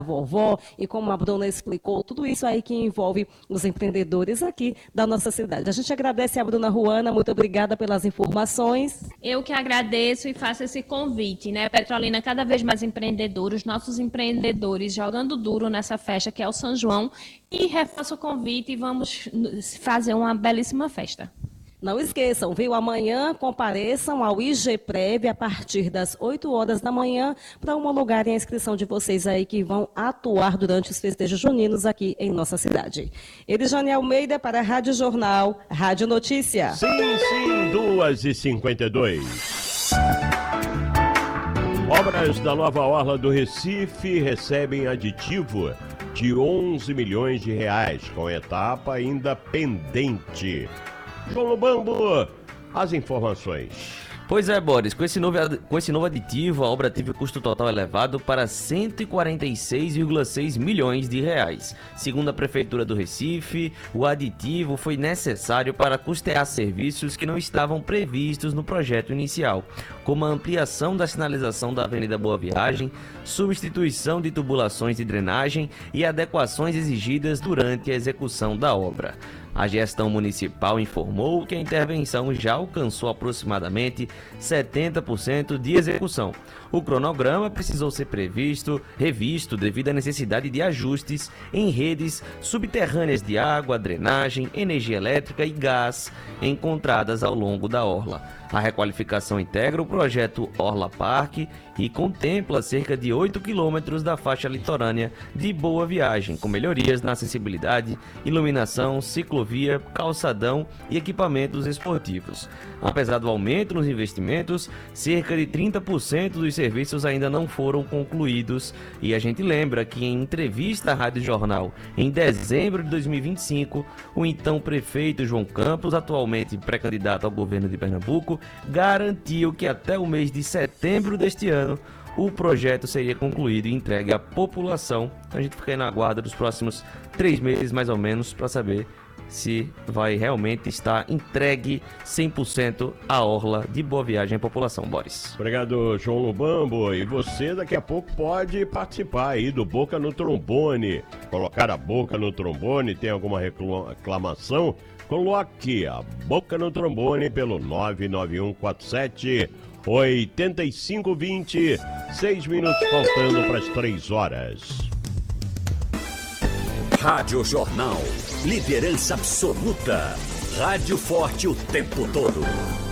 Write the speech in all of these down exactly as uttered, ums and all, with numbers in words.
vovó, e como a Bruna explicou, tudo isso aí que envolve os empreendedores aqui da nossa cidade. A gente agradece a Bruna Ruana, muito obrigada pelas informações. Eu que agradeço e faço esse convite, né? Petrolina cada vez mais empreendedora, os nossos empreendedores jogando duro nessa festa que é o São João, e reforço o convite e vamos fazer uma belíssima festa. Não esqueçam, viu? Amanhã compareçam ao IGPREV a partir das oito horas da manhã para homologarem a inscrição de vocês aí que vão atuar durante os festejos juninos aqui em nossa cidade. Elisane Almeida para a Rádio Jornal, Rádio Notícia. Sim, sim, duas e cinquenta e dois. Obras da nova orla do Recife recebem aditivo de onze milhões de reais, com etapa ainda pendente. João Lobambo, as informações. Pois é, Boris, com esse, novo, com esse novo aditivo, a obra teve custo total elevado para cento e quarenta e seis vírgula seis milhões de reais. Segundo a Prefeitura do Recife, o aditivo foi necessário para custear serviços que não estavam previstos no projeto inicial, como a ampliação da sinalização da Avenida Boa Viagem, substituição de tubulações de drenagem e adequações exigidas durante a execução da obra. A gestão municipal informou que a intervenção já alcançou aproximadamente setenta por cento de execução. O cronograma precisou ser previsto, revisto devido à necessidade de ajustes em redes subterrâneas de água, drenagem, energia elétrica e gás encontradas ao longo da orla. A requalificação integra o projeto Orla Parque e contempla cerca de oito quilômetros da faixa litorânea de Boa Viagem, com melhorias na acessibilidade, iluminação, ciclovia, calçadão e equipamentos esportivos. Apesar do aumento nos investimentos, cerca de trinta por cento dos serviços ainda não foram concluídos, e a gente lembra que em entrevista à Rádio Jornal em dezembro de dois mil e vinte e cinco, o então prefeito João Campos, atualmente pré-candidato ao governo de Pernambuco, garantiu que até o mês de setembro deste ano o projeto seria concluído e entregue à população. A gente fica aí na guarda dos próximos três meses mais ou menos para saber se vai realmente estar entregue cem por cento a orla de Boa Viagem à população, Boris. Obrigado, João Lobambo. E você daqui a pouco pode participar aí do Boca no Trombone. Colocar a boca no trombone, tem alguma reclamação? Coloque a boca no trombone pelo nove nove um quatro sete oito cinco dois zero, seis minutos faltando para as três horas. Rádio Jornal, liderança absoluta. Rádio forte o tempo todo.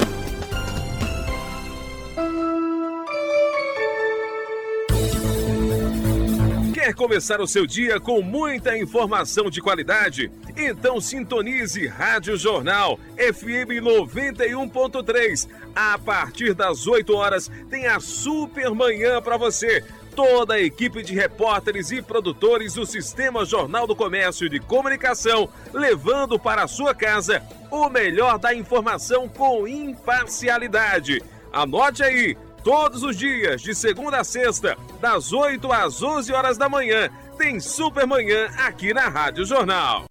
Quer começar o seu dia com muita informação de qualidade? Então sintonize Rádio Jornal F M noventa e um ponto três. A partir das oito horas tem a Super Manhã para você. Toda a equipe de repórteres e produtores do Sistema Jornal do Comércio de Comunicação, levando para a sua casa o melhor da informação com imparcialidade. Anote aí, todos os dias, de segunda a sexta, das oito às onze horas da manhã, tem Super Manhã aqui na Rádio Jornal.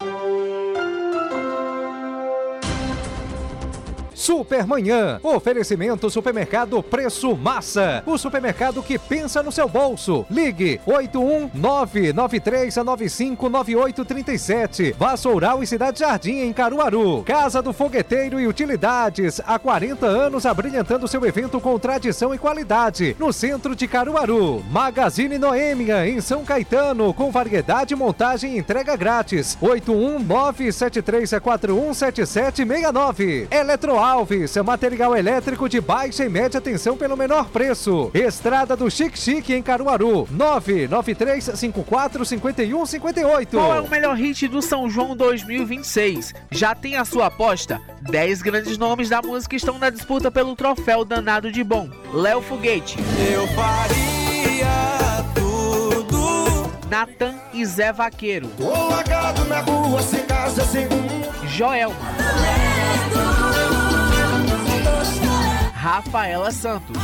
Supermanhã, oferecimento Supermercado Preço Massa, o supermercado que pensa no seu bolso. Ligue oito um nove nove três nove cinco nove oito três sete, Vassoural e Cidade Jardim em Caruaru. Casa do Fogueteiro e Utilidades, há quarenta anos abrilhantando seu evento com tradição e qualidade, no centro de Caruaru. Magazine Noêmia em São Caetano, com variedade, montagem e entrega grátis. oito um nove sete três quatro um sete sete seis nove. Eletroalves, material elétrico de baixa e média tensão pelo menor preço. Estrada do Chique Chique em Caruaru, nove nove três cinco quatro cinco um cinco oito. Qual é o melhor hit do São João dois mil e vinte e seis? Já tem a sua aposta? dez grandes nomes da música estão na disputa pelo troféu Danado de Bom. Léo Foguete, eu faria tudo. Natan e Zé Vaqueiro, Tô largado na rua, sem casa, sem rumo. Joelma, Rafaela Santos,